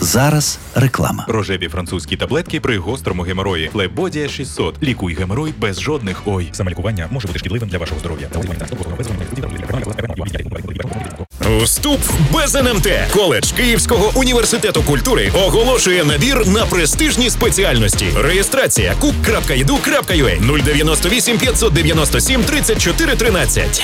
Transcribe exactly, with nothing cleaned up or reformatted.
Зараз реклама. Рожеві французькі таблетки при гострому геморої. Флебодія шістсот. Лікуй геморой без жодних ой. Самолікування може бути шкідливим для вашого здоров'я. Вступ без ен ем те. Коледж Київського університету культури оголошує набір на престижні спеціальності. Реєстрація кук крапка і ді ю крапка ю а нуль дев'яносто вісім п'ятсот дев'яносто сім тридцять чотири тринадцять.